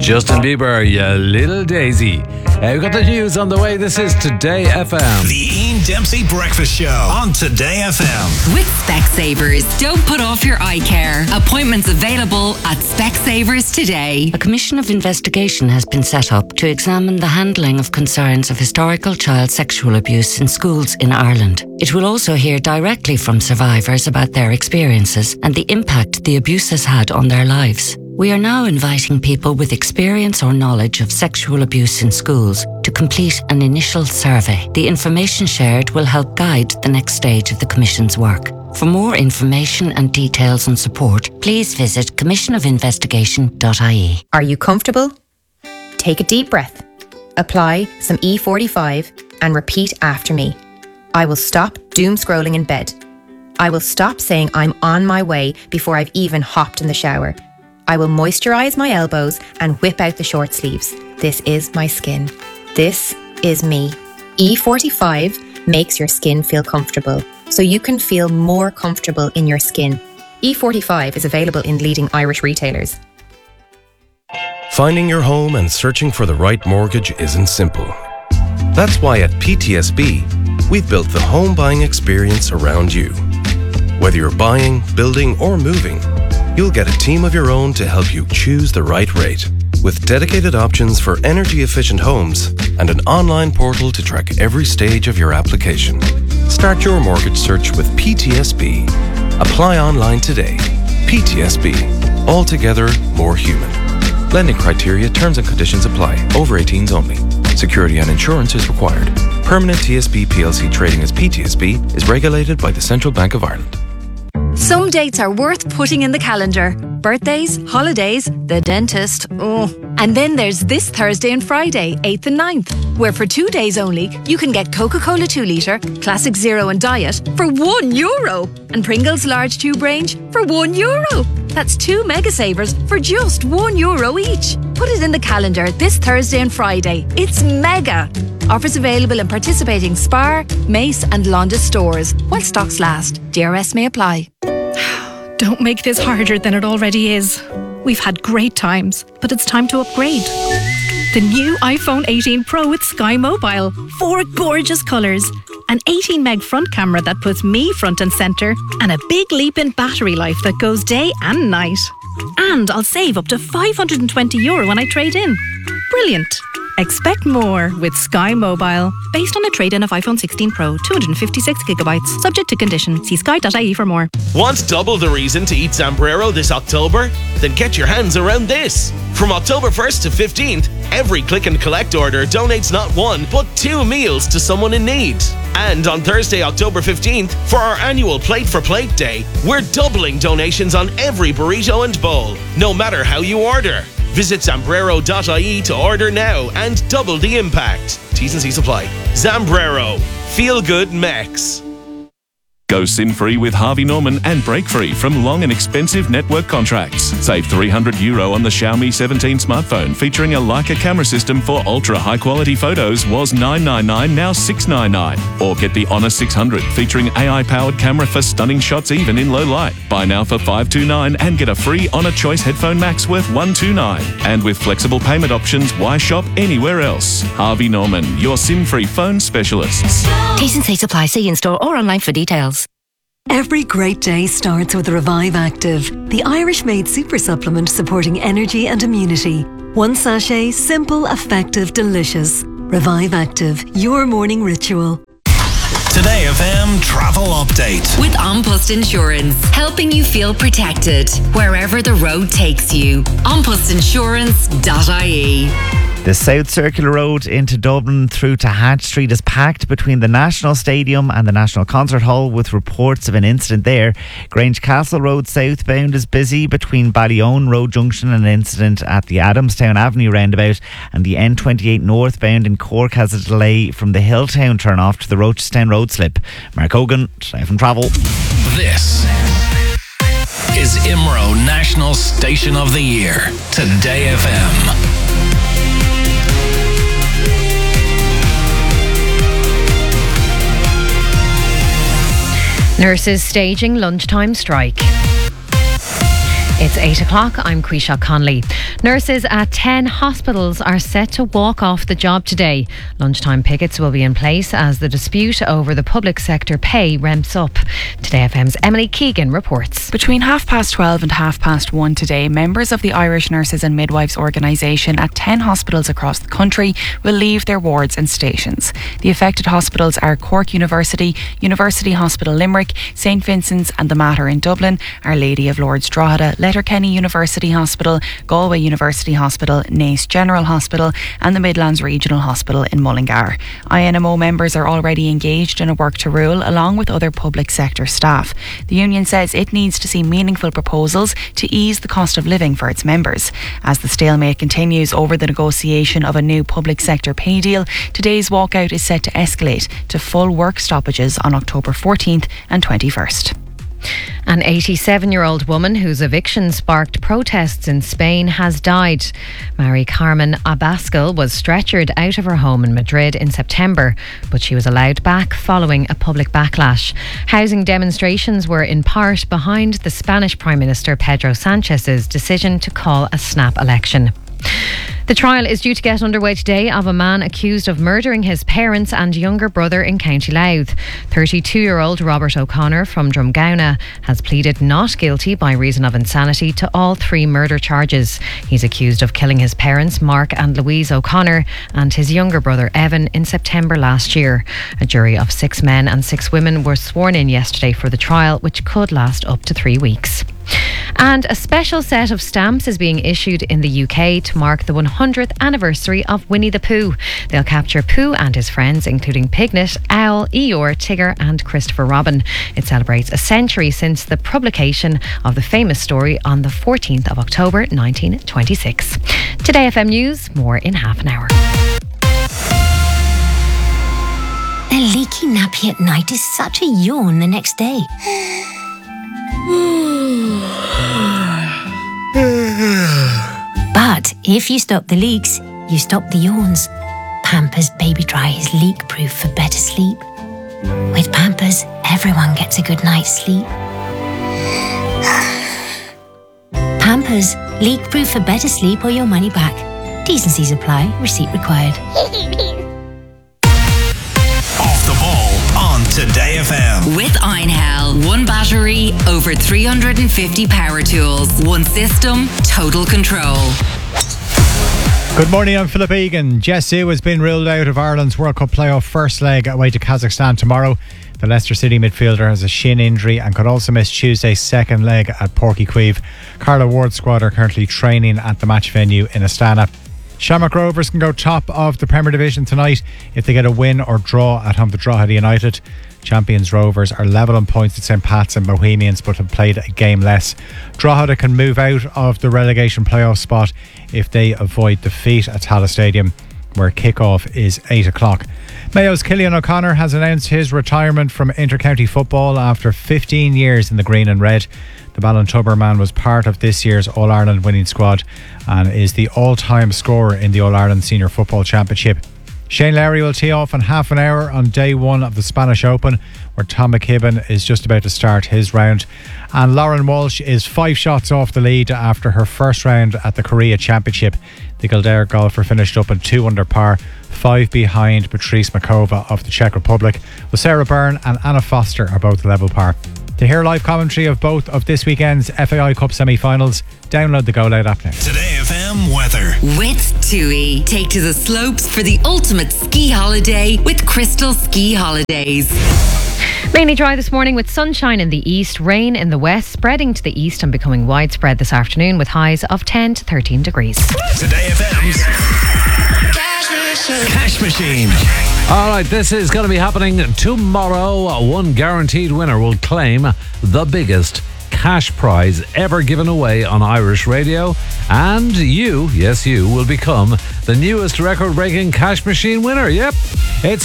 Justin Bieber, you little daisy. We've got the news on the way. This is Today FM. The Ian Dempsey Breakfast Show on Today FM. With Specsavers, don't put off your eye care. Appointments available at Specsavers today. A commission of investigation has been set up to examine the handling of concerns of historical child sexual abuse in schools in Ireland. It will also hear directly from survivors about their experiences and the impact the abuse has had on their lives. We are now inviting people with experience or knowledge of sexual abuse in schools to complete an initial survey. The information shared will help guide the next stage of the Commission's work. For more information and details and support, please visit commissionofinvestigation.ie. Are you comfortable? Take a deep breath. Apply some E45 and repeat after me. I will stop doom scrolling in bed. I will stop saying I'm on my way before I've even hopped in the shower. I will moisturise my elbows and whip out the short sleeves. This is my skin. This is me. E45 makes your skin feel comfortable, so you can feel more comfortable in your skin. E45 is available in leading Irish retailers. Finding your home and searching for the right mortgage isn't simple. That's why at PTSB, we've built the home buying experience around you. Whether you're buying, building, or moving, you'll get a team of your own to help you choose the right rate, with dedicated options for energy-efficient homes and an online portal to track every stage of your application. Start your mortgage search with PTSB. Apply online today. PTSB. Altogether more human. Lending criteria, terms and conditions apply. Over 18s only. Security and insurance is required. Permanent TSB PLC trading as PTSB is regulated by the Central Bank of Ireland. Some dates are worth putting in the calendar. Birthdays, holidays, the dentist. And then there's this Thursday and Friday, 8th and 9th, where for 2 days only, you can get Coca-Cola 2 litre, Classic Zero and Diet for €1 and Pringles large tube range for €1. That's 2 Mega Savers for just €1 each. Put it in the calendar this Thursday and Friday. It's mega. Offers available in participating Spar, Mace and Londis stores while stocks last. DRS may apply. Don't make this harder than it already is. We've had great times, but it's time to upgrade. The new iPhone 18 Pro with Sky Mobile. 4 gorgeous colours. An 18 meg front camera that puts me front and centre. And a big leap in battery life that goes day and night. And I'll save up to €520 when I trade in. Brilliant. Expect more with Sky Mobile. Based on a trade-in of iPhone 16 Pro, 256GB. Subject to condition. See sky.ie for more. Want double the reason to eat Zambrero this October? Then get your hands around this. From October 1st to 15th, every click and collect order donates not 1, but 2 meals to someone in need. And on Thursday, October 15th, for our annual Plate for Plate Day, we're doubling donations on every burrito and bowl, no matter how you order. Visit Zambrero.ie to order now and double the impact. T's and C's apply. Zambrero. Feel good Mex. Go sin-free with Harvey Norman and break-free from long and expensive network contracts. Save €300 on the Xiaomi 17 smartphone featuring a Leica camera system for ultra-high-quality photos was $999, now $699. Or get the Honor 600 featuring AI-powered camera for stunning shots even in low light. Buy now for $529 and get a free Honor Choice Headphone Max worth $129. And with flexible payment options, why shop anywhere else? Harvey Norman, your sin-free phone specialists. T's and C's apply. See in-store or online for details. Every great day starts with Revive Active, the Irish-made super supplement supporting energy and immunity. 1 sachet, simple, effective, delicious. Revive Active, your morning ritual. Today FM travel update. With An Post Insurance, helping you feel protected wherever the road takes you. AnPostInsurance.ie. The South Circular Road into Dublin through to Hatch Street is packed between the National Stadium and the National Concert Hall, with reports of an incident there. Grange Castle Road southbound is busy between Ballyone Road Junction and an incident at the Adamstown Avenue roundabout, and the N28 northbound in Cork has a delay from the Hilltown turn-off to the Rochestown Road slip. Mark Hogan, Today FM Travel. This is IMRO National Station of the Year. Today FM. Nurses staging lunchtime strike. It's 8 o'clock. I'm Quisha Conley. Nurses at 10 hospitals are set to walk off the job today. Lunchtime pickets will be in place as the dispute over the public sector pay ramps up. Today FM's Emily Keegan reports. Between 12:30 and 1:30 today, members of the Irish Nurses and Midwives organisation at 10 hospitals across the country will leave their wards and stations. The affected hospitals are Cork University, University Hospital Limerick, St Vincent's and the Mater in Dublin, Our Lady of Lourdes Drogheda, Letterkenny University Hospital, Galway University Hospital, Naas General Hospital and the Midlands Regional Hospital in Mullingar. INMO members are already engaged in a work to rule along with other public sector staff. The union says it needs to see meaningful proposals to ease the cost of living for its members. As the stalemate continues over the negotiation of a new public sector pay deal, today's walkout is set to escalate to full work stoppages on October 14th and 21st. An 87-year-old woman whose eviction sparked protests in Spain has died. Mary Carmen Abascal was stretchered out of her home in Madrid in September, but she was allowed back following a public backlash. Housing demonstrations were in part behind the Spanish Prime Minister Pedro Sanchez's decision to call a snap election. The trial is due to get underway today of a man accused of murdering his parents and younger brother in County Louth. 32-year-old Robert O'Connor from Drumgowna has pleaded not guilty by reason of insanity to all 3 murder charges. He's accused of killing his parents, Mark and Louise O'Connor, and his younger brother, Evan, in September last year. A jury of 6 men and 6 women were sworn in yesterday for the trial, which could last up to 3 weeks. And a special set of stamps is being issued in the UK to mark the 100th anniversary of Winnie the Pooh. They'll capture Pooh and his friends, including Piglet, Owl, Eeyore, Tigger and Christopher Robin. It celebrates a century since the publication of the famous story on the 14th of October 1926. Today FM News, more in half an hour. A leaky nappy at night is such a yawn the next day. But if you stop the leaks, you stop the yawns. Pampers Baby Dry is leak-proof for better sleep. With Pampers, everyone gets a good night's sleep. Pampers, leak-proof for better sleep or your money back. T&Cs apply. Receipt required. Off the ball on Today FM. With Einhell, 1 battery, over 350 power tools, 1 system, total control. Good morning, I'm Philip Egan. Jessou has been ruled out of Ireland's World Cup playoff first leg away to Kazakhstan tomorrow. The Leicester City midfielder has a shin injury and could also miss Tuesday's second leg at Porky Queeve. Carla Ward's squad are currently training at the match venue in Astana. Shamrock Rovers can go top of the Premier Division tonight if they get a win or draw at home to Drogheda United. Champions Rovers are level on points at St Pat's and Bohemians but have played a game less. Drogheda can move out of the relegation playoff spot if they avoid defeat at Tallaght Stadium, where kick-off is 8 o'clock. Mayo's Cillian O'Connor has announced his retirement from inter-county football after 15 years in the green and red. The Ballintubber man was part of this year's All-Ireland winning squad and is the all-time scorer in the All-Ireland Senior Football Championship. Shane Lowry will tee off in half an hour on day 1 of the Spanish Open, where Tom McKibben is just about to start his round. And Lauren Walsh is 5 shots off the lead after her first round at the Korea Championship. The Kildare golfer finished up at 2 under par, 5 behind Patrice Makova of the Czech Republic, while Sarah Byrne and Anna Foster are both level par. To hear live commentary of both of this weekend's FAI Cup semi-finals, download the Go Loud app now. Today FM weather. With TUI, take to the slopes for the ultimate ski holiday with Crystal Ski Holidays. Mainly dry this morning with sunshine in the east, rain in the west, spreading to the east and becoming widespread this afternoon with highs of 10 to 13 degrees. Today FM's Cash Machine. All right, this is going to be happening tomorrow. One guaranteed winner will claim the biggest cash prize ever given away on Irish radio. And you, yes you, will become the newest record-breaking cash machine winner. Yep, it's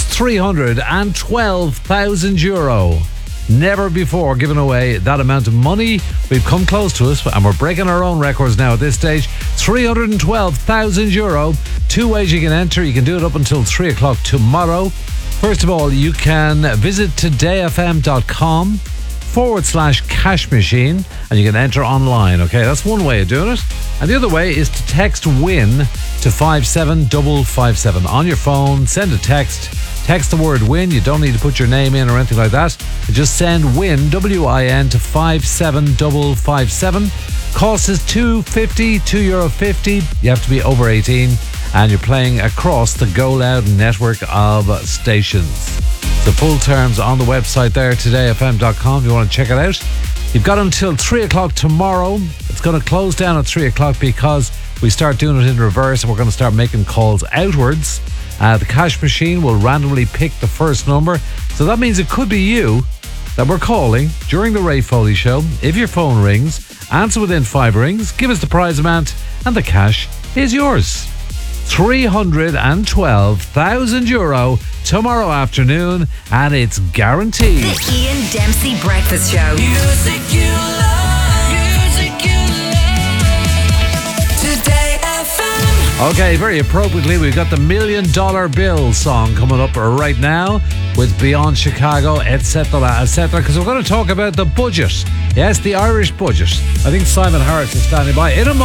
€312,000. Never before given away that amount of money. We've come close to it and we're breaking our own records now at this stage. €312,000. 2 ways you can enter. You can do it up until 3 o'clock tomorrow. First of all, you can visit todayfm.com /cash machine and you can enter online. Okay, that's one way of doing it. And the other way is to text WIN to 57557 on your phone. Send a text the word WIN. You don't need to put your name in or anything like that. Just send WIN, WIN, to 57557. Cost is €2.50. You have to be over 18 and you're playing across the Go Loud network of stations. The full terms on the website there, todayfm.com, if you want to check it out. You've got until 3 o'clock tomorrow. It's going to close down at 3 o'clock because we start doing it in reverse and we're going to start making calls outwards. The cash machine will randomly pick the first number. So that means it could be you that we're calling during the Ray Foley Show. If your phone rings, answer within 5 rings, give us the prize amount, and the cash is yours. €312,000 tomorrow afternoon, and it's guaranteed. The Ian Dempsey Breakfast Show. Music you love. Music you love. Today FM. Okay, very appropriately, we've got the $1 Million Bill song coming up right now with Beyond Chicago, etc., because we're going to talk about the budget. Yes, the Irish budget. I think Simon Harris is standing by in a moment.